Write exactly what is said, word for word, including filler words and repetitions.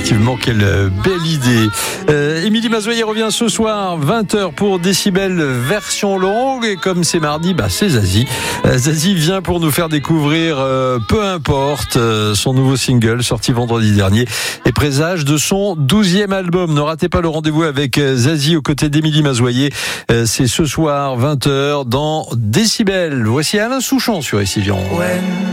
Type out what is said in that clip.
effectivement, quelle belle idée. Euh, Émilie Mazoyer revient ce soir, vingt heures pour Décibel version longue. Et comme c'est mardi, bah, c'est Zazie. Euh, Zazie vient pour nous faire découvrir euh, Peu importe, euh, son nouveau single sorti vendredi dernier et présage de son douzième album. Ne ratez pas le rendez-vous avec euh, Zazie aux côtés d'Émilie Mazoyer. Euh, c'est ce soir, vingt heures, dans Décibel. Voici Alain Souchon sur Essivion. Ouais.